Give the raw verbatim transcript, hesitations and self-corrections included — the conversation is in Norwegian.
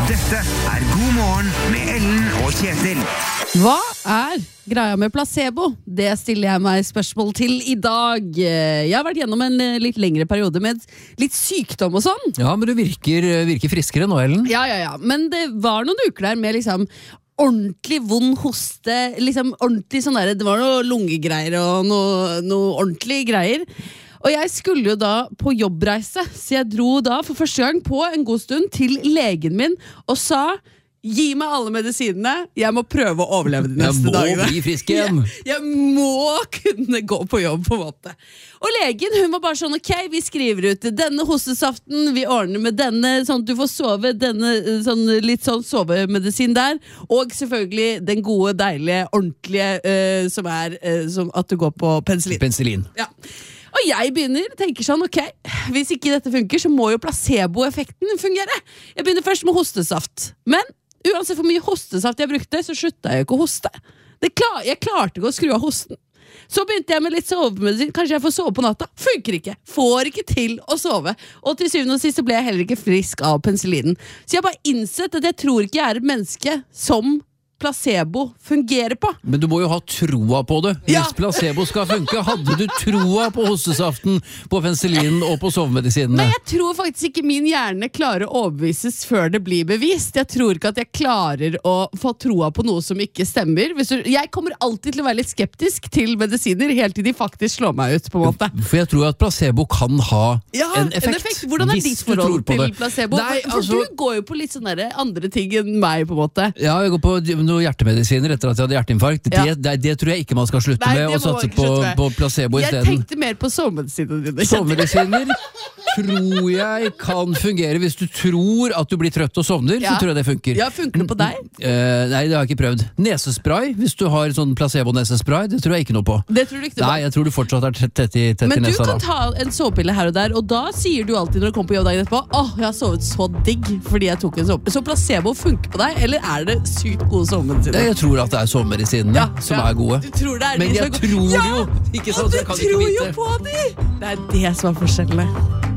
Dette er God morgen med Ellen og Kjetil. Hva er greia med placebo? Det stiller jeg meg spørsmål til i dag. Jeg har vært gjennom en litt lengre periode med litt sykdom og sånn. Ja, men du virker, virker friskere nå, Ellen. Ja, ja, ja. Men det var noen uker der med liksom ordentlig vond hoste, liksom ordentlig sånn der, det var noe lungegreier og noe, noe ordentlig greier. Og jeg skulle jo da på jobbreise, så jeg dro da for første gang på en god stund til legen min og sa, gi meg alle medisinene, jeg må prøve å overleve de neste dagene. Jeg må bli frisk igjen. Jeg, jeg må kunne gå på jobb på en måte. Og legen, hun var bare sånn, ok, vi skriver ut denne hostesaften, vi ordner med denne, sånn at du får sove, denne sånn, litt sånn sovemedisin der, og selvfølgelig den gode, deilige, ordentlige, uh, som er uh, som at du går på penicillin. Penicillin. Ja. Og jeg begynner, tenker sånn, ok, hvis ikke dette funker, så må jo placeboeffekten fungere. Jeg begynner først med hostesaft. Men uansett hvor mye hostesaft jeg brukte, så slutta jeg ikke å hoste. Det klar, jeg klarte ikke å skru av hosten. Så begynte jeg med litt sovemedisin. Kanskje jeg får sove på natta? Funker ikke. Får ikke til å sove. Og til syvende og sist ble jeg heller ikke frisk av penicillinen. Så jeg har bare innsett at jeg tror ikke jeg er et menneske som placebo fungerer på. Men du må jo ha troa på det. Hvis Ja. placebo skal funke, hadde du troa på hostesaften, på penicillinen og på sovemedisinene? Men jeg tror faktisk ikke min hjerne klarer å overbevises før det blir bevist. Jeg tror ikke at jeg klarer å få troa på noe som ikke stemmer. Hvis du, jeg kommer alltid til å være litt skeptisk til medisiner, helt til de faktisk slår meg ut, på en måte. For jeg tror at placebo kan ha Ja, en effekt. Hvordan er hvis ditt du tror forhold på til det. placebo? Nei, For altså, du går jo på litt sånne der andre ting enn meg, på en måte. ja, jeg går på noen hjertemedisiner etter at jeg hadde hjerteinfarkt. Ja. Det, det, det tror jeg ikke man skal slutte Nei, med, det og må man satse ikke på, slutte med. på placebo i Jeg stedet. tenkte mer på sovemedisinene dine. Sovemedisiner tror jeg kan fungere. Hvis du tror at du blir trøtt og sovner, Ja. så tror jeg det funker. Ja, funker det på deg? Eh, nei, det har jeg ikke prøvd. Nesespray, hvis du har sånn placebo-nesespray, det tror jeg ikke noe på. Det tror du ikke det Nei, jeg tror du fortsatt er tett, tett, i- tett i Men du nesa kan da. ta en sovepille her og der, og da sier du alltid når du kommer på jobb dagen etterpå, åh, jeg har sovet så digg fordi jeg tok en sovepille. Så placebo funker på deg, eller er det sykt gode sovemedisiner? Jeg tror at det er sovemedisinene Ja, som ja. er gode. Du tror det er Men de som jeg er gode. tror Ja! jo ikke sant, Og så du jeg kan ikke tror vite. jo på de! Det er det som er forskjellene.